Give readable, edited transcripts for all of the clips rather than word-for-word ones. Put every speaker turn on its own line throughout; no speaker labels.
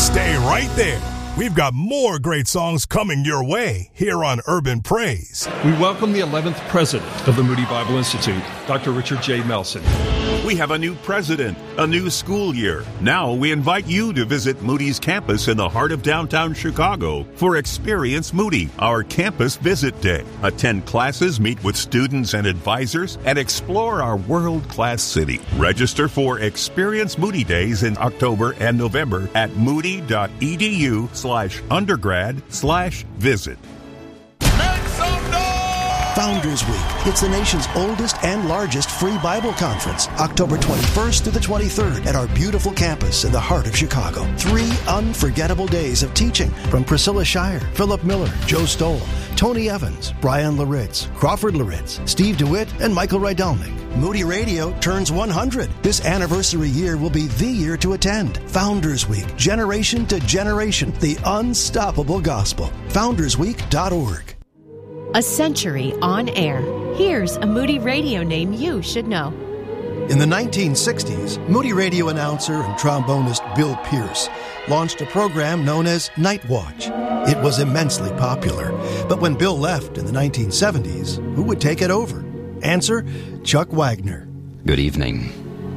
Stay right there. We've got more great songs coming your way here on Urban Praise.
We welcome the 11th president of the Moody Bible Institute, Dr. Richard J. Melson.
We have a new president, a new school year. Now we invite you to visit Moody's campus in the heart of downtown Chicago for Experience Moody, our campus visit day. Attend classes, meet with students and advisors, and explore our world-class city. Register for Experience Moody Days in October and November at moody.edu/undergrad/visit.
Founders Week. It's the nation's oldest and largest free Bible conference, October 21st through the 23rd at our beautiful campus in the heart of Chicago. 3 unforgettable days of teaching from Priscilla Shire, Philip Miller, Joe Stoll, Tony Evans, Brian Laritz, Crawford Laritz, Steve DeWitt, and Michael Rydelnik. Moody Radio turns 100. This anniversary year will be the year to attend. Founders Week, generation to generation, the unstoppable gospel. FoundersWeek.org.
A century on air. Here's a Moody Radio name you should know.
In the 1960s, Moody Radio announcer and trombonist Bill Pierce launched a program known as Night Watch. It was immensely popular. But when Bill left in the 1970s, who would take it over? Answer, Chuck Wagner.
Good evening.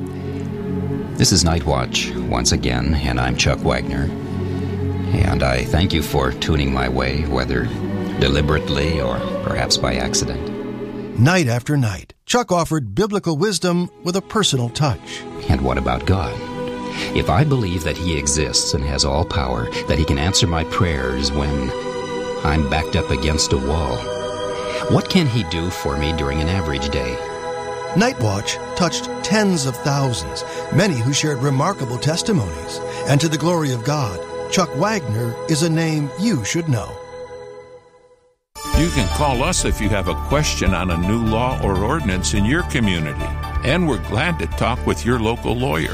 This is Night Watch once again, and I'm Chuck Wagner. And I thank you for tuning my way, whether deliberately or perhaps by accident.
Night after night, Chuck offered biblical wisdom with a personal touch.
And what about God? If I believe that He exists and has all power, that He can answer my prayers when I'm backed up against a wall, what can He do for me during an average day?
Night Watch touched tens of thousands, many who shared remarkable testimonies. And to the glory of God, Chuck Wagner is a name you should know.
You can call us if you have a question on a new law or ordinance in your community, and we're glad to talk with your local lawyer.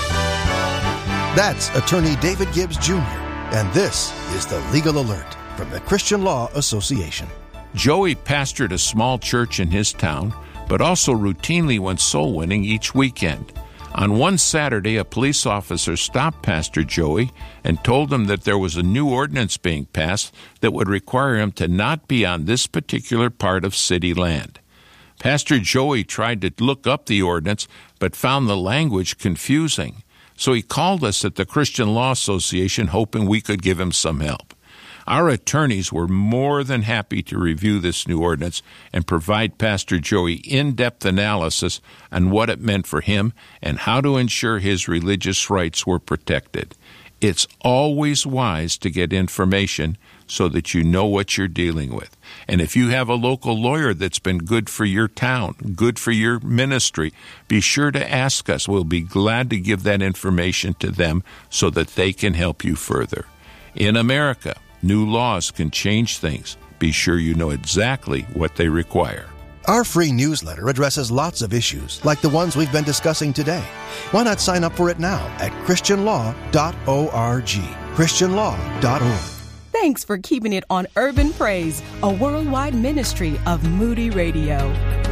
That's Attorney David Gibbs Jr., and this is the Legal Alert from the Christian Law Association.
Joey pastored a small church in his town, but also routinely went soul winning each weekend. On one Saturday, a police officer stopped Pastor Joey and told him that there was a new ordinance being passed that would require him to not be on this particular part of city land. Pastor Joey tried to look up the ordinance, but found the language confusing. So he called us at the Christian Law Association, hoping we could give him some help. Our attorneys were more than happy to review this new ordinance and provide Pastor Joey in-depth analysis on what it meant for him and how to ensure his religious rights were protected. It's always wise to get information so that you know what you're dealing with. And if you have a local lawyer that's been good for your town, good for your ministry, be sure to ask us. We'll be glad to give that information to them so that they can help you further. In America, new laws can change things. Be sure you know exactly what they require.
Our free newsletter addresses lots of issues, like the ones we've been discussing today. Why not sign up for it now at christianlaw.org. christianlaw.org.
Thanks for keeping it on Urban Praise, a worldwide ministry of Moody Radio.